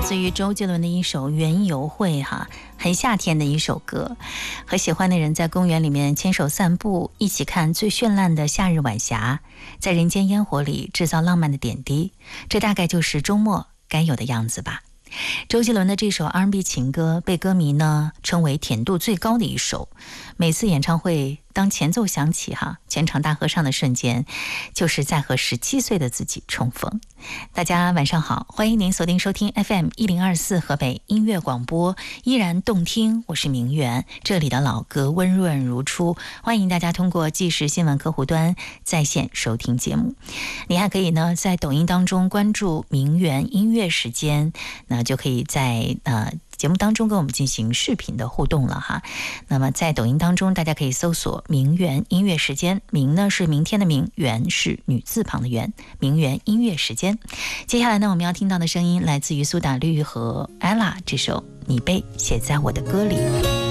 自于周杰伦的一首《园游会》哈，很夏天的一首歌。和喜欢的人在公园里面牵手散步，一起看最绚烂的夏日晚霞，在人间烟火里制造浪漫的点滴，这大概就是周末该有的样子吧。周杰伦的这首 R&B 情歌被歌迷呢称为甜度最高的一首。每次演唱会当前奏响起全场大合唱的瞬间，就是在和17岁的自己重逢。大家晚上好，欢迎您锁定收听 FM 1024河北音乐广播，依然动听，我是明媛，这里的老歌温润如初，欢迎大家通过即时新闻客户端在线收听节目。你还可以呢在抖音当中关注明媛音乐时间，那就可以在节目当中跟我们进行视频的互动了哈。那么在抖音当中，大家可以搜索明媛音乐时间，明呢是明天的明，媛是女字旁的媛，明媛音乐时间。接下来呢，我们要听到的声音来自于苏打绿和 ella 这首《你被写在我的歌里》。